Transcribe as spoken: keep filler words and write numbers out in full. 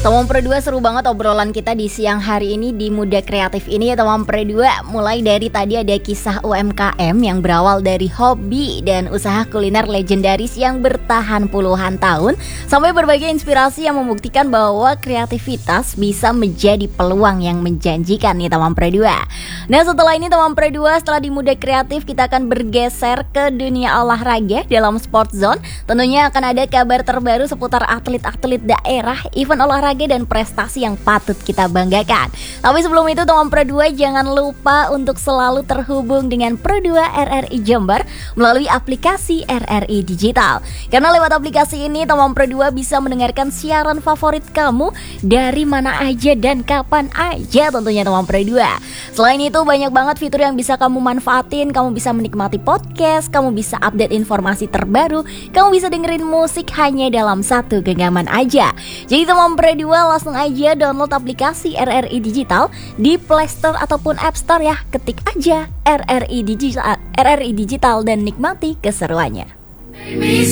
Teman Pro dua, seru banget obrolan kita di siang hari ini di Muda Kreatif ini ya teman Pro dua. Mulai dari tadi ada kisah U M K M yang berawal dari hobi dan usaha kuliner legendaris yang bertahan puluhan tahun, sampai berbagai inspirasi yang membuktikan bahwa kreativitas bisa menjadi peluang yang menjanjikan nih teman Pro dua. Nah setelah ini teman Pro dua, setelah di Muda Kreatif kita akan bergeser ke dunia olahraga dalam Sport Zone. Tentunya akan ada kabar terbaru seputar atlet-atlet daerah, event olahraga dan prestasi yang patut kita banggakan. Tapi sebelum itu teman Pro dua, jangan lupa untuk selalu terhubung dengan Pro dua R R I Jember melalui aplikasi R R I Digital. Karena lewat aplikasi ini teman Pro dua bisa mendengarkan siaran favorit kamu dari mana aja dan kapan aja tentunya teman Pro dua. Selain itu banyak banget fitur yang bisa kamu manfaatin. Kamu bisa menikmati podcast, kamu bisa update informasi terbaru, kamu bisa dengerin musik hanya dalam satu genggaman aja. Jadi teman Pro dua, langsung aja download aplikasi R R I Digital di Play Store ataupun App Store ya. Ketik aja R R I Digital, R R I Digital dan nikmati keseruannya.